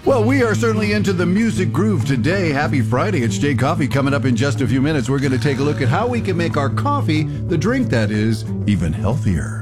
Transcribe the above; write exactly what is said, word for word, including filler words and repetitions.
Well, we are certainly into the music groove today. Happy Friday. It's Jay Coffee coming up in just a few minutes. We're going to take a look at how we can make our coffee, the drink that is, even healthier.